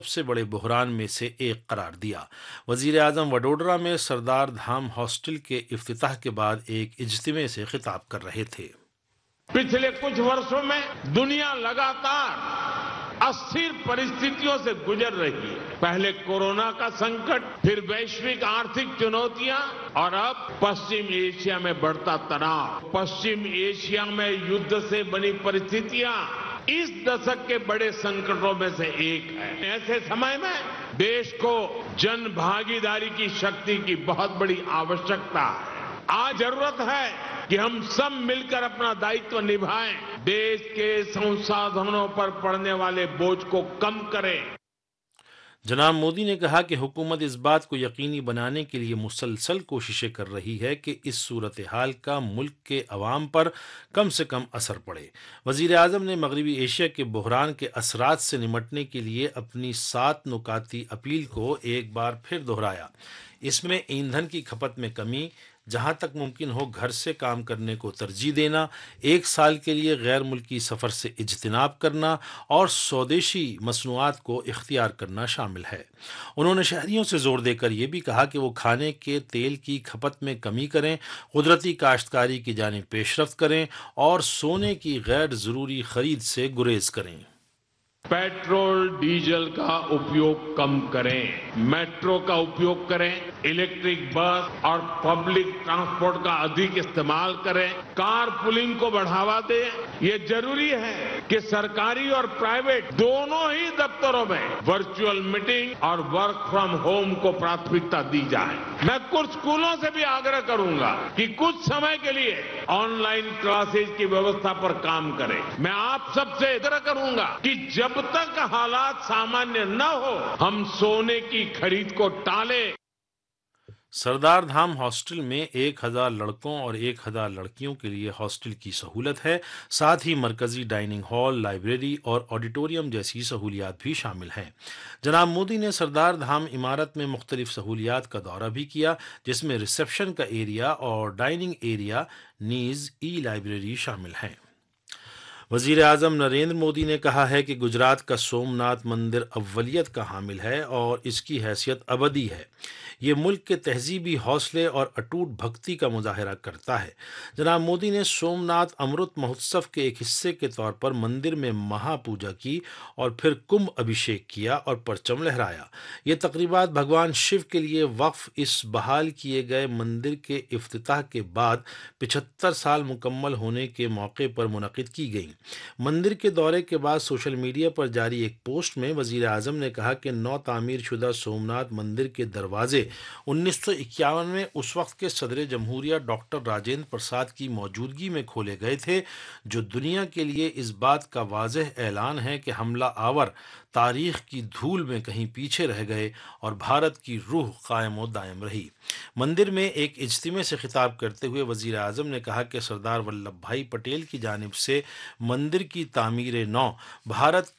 سب سے بڑے بحران میں سے ایک قرار دیا۔ وزیر اعظم وڈودرا میں سردار دھام ہاسٹل کے افتتاح کے بعد ایک اجتماع سے خطاب کر رہے تھے۔ पिछले कुछ वर्षों में दुनिया लगातार अस्थिर परिस्थितियों से गुजर रही है। पहले कोरोना का संकट, फिर वैश्विक आर्थिक चुनौतियां और अब पश्चिम एशिया में बढ़ता तनाव। पश्चिम एशिया में युद्ध से बनी परिस्थितियां इस दशक के बड़े संकटों में से एक है। ऐसे समय में देश को जन भागीदारी की शक्ति की बहुत बड़ी आवश्यकता है। आज जरूरत है कि हम सब मिलकर अपना दायित्व निभाएं, देश के संसाधनों पर पड़ने वाले बोझ को कम करें। जनाब मोदी ने कहा कि हुकूमत इस बात को यकीनी बनाने के लिए मुसलसल कोशिशें कर रही है कि इस सूरत हाल का मुल्क के अवाम पर कम से कम असर पड़े। वजीर आज़म ने मगरबी एशिया के बहरान के असरात से निमटने के लिए अपनी 7 नुकाती अपील को एक बार फिर दोहराया। इसमें ईंधन की खपत में कमी, जहां तक मुमकिन हो घर से काम करने को तरजीह देना, 1 साल के लिए गैर मुल्की सफ़र से इज्तिनाब करना और स्वदेशी मसनूआत को इख्तियार करना शामिल है। उन्होंने शहरियों से जोर देकर यह भी कहा कि वो खाने के तेल की खपत में कमी करें, कुदरती काश्तकारी की जानिब पेशरफ्त करें और सोने की गैर ज़रूरी खरीद से गुरेज करें। पेट्रोल डीजल का उपयोग कम करें, मेट्रो का उपयोग करें, इलेक्ट्रिक बस और पब्लिक ट्रांसपोर्ट का अधिक इस्तेमाल करें, कार पुलिंग को बढ़ावा दें। ये जरूरी है कि सरकारी और प्राइवेट दोनों ही दफ्तरों में वर्चुअल मीटिंग और वर्क फ्रॉम होम को प्राथमिकता दी जाए। मैं कुछ स्कूलों से भी आग्रह करूंगा कि कुछ समय के लिए ऑनलाइन क्लासेज की व्यवस्था पर काम करें। मैं आप सबसे आग्रह करूंगा कि जब तक हालात सामान्य न हो, हम सोने की खरीद को टालें। सरदार धाम हॉस्टल में 1000 लड़कों और 1000 लड़कियों के लिए हॉस्टल की सहूलत है। साथ ही मरकजी डाइनिंग हॉल, लाइब्रेरी और ऑडिटोरियम जैसी सहूलियात भी शामिल हैं। जनाब मोदी ने सरदार धाम इमारत में मुख्तलिफ सहूलियात का दौरा भी किया, जिसमें रिसेप्शन का एरिया और डाइनिंग एरिया नीज ई लाइब्रेरी शामिल हैं। वजीर आज़म नरेंद्र मोदी ने कहा है कि गुजरात का सोमनाथ मंदिर अव्वलियत का हामिल है और इसकी हैसियत अबदी है। ये मुल्क के तहजीबी हौसले और अटूट भक्ति का मुजाहरा करता है। जनाब मोदी ने सोमनाथ अमृत महोत्सव के एक हिस्से के तौर पर मंदिर में महापूजा की और फिर कुंभ अभिषेक किया और परचम लहराया। ये तकरीबात भगवान शिव के लिए वक्फ इस बहाल किए गए मंदिर के इफ्तिताह के बाद 75 साल मुकम्मल होने के मौके पर मुनक़िद की गईं। मंदिर के दौरे के बाद सोशल मीडिया पर जारी एक पोस्ट में वजीर आज़म ने कहा कि नौ तामीर शुदा सोमनाथ मंदिर के दरवाजे 1951 में उस वक्त के सदर जमहूरिया डॉक्टर राजेंद्र प्रसाद की मौजूदगी में खोले गए थे, जो दुनिया के लिए इस बात का वाज़ेह ऐलान है कि हमला आवर तारीख की धूल में कहीं पीछे रह गए और भारत की रूह कायम व दायम रही। मंदिर में एक इज्तिमा से खिताब करते हुए वजीर आज़म ने कहा कि सरदार वल्लभ भाई पटेल की जानिब से मंदिर की तामीर नौ भारत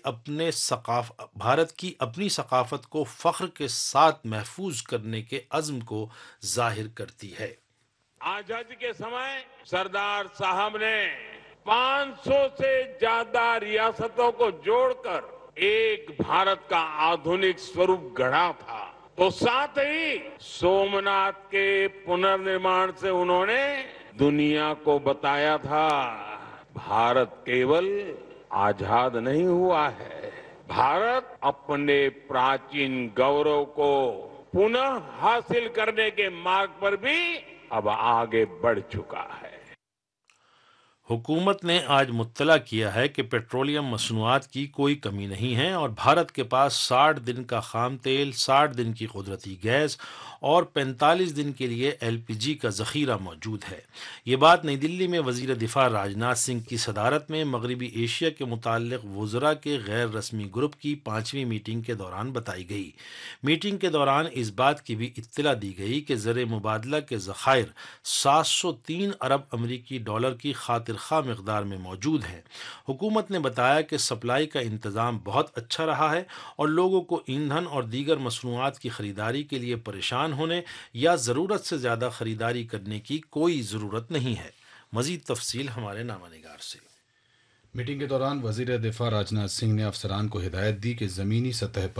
की अपनी सकाफत को फ़ख्र के साथ महफूज करने के अज़्म को जाहिर करती है। आजादी के समय सरदार साहब ने 500 से ज्यादा रियासतों को जोड़कर एक भारत का आधुनिक स्वरूप गढ़ा था। तो साथ ही सोमनाथ के पुनर्निर्माण से उन्होंने दुनिया को बताया था, भारत केवल आजाद नहीं हुआ है, भारत अपने प्राचीन गौरव को पुनः हासिल करने के मार्ग पर भी अब आगे बढ़ चुका है। हुकूमत ने आज मुत्तला किया है कि पेट्रोलियम मसनूआत की कोई कमी नहीं है और भारत के पास 60 दिन का खाम तेल, 60 दिन की कुदरती गैस और 45 दिन के लिए LPG का ज़ख़ीरा मौजूद है। ये बात नई दिल्ली में वज़ीर दिफ़ा राजनाथ सिंह की सदारत में मगरबी एशिया के मुताल्लिक़ वज़रा के गैर रस्मी ग्रुप की 5वीं मीटिंग के दौरान बताई गई। मीटिंग के दौरान इस बात की भी इत्तला दी गई कि ज़र मुबादला के ज़ख़ायर 703 अरब अमरीकी डॉलर की खातिर खा मिक़दार में मौजूद हैं। हुकूमत ने बताया कि सप्लाई का इंतज़ाम बहुत अच्छा रहा है और लोगों को ईंधन और दीगर मसनूआत की ख़रीदारी के लिए परेशान होने या ज़रूरत से ज़्यादा ख़रीदारी करने की कोई ज़रूरत नहीं है। मज़ीद तफसील हमारे नामानिगार से। मीटिंग के दौरान वज़ीर दिफ़ा राजनाथ सिंह ने अफसरान को हिदायत दी कि ज़मीनी सतह पर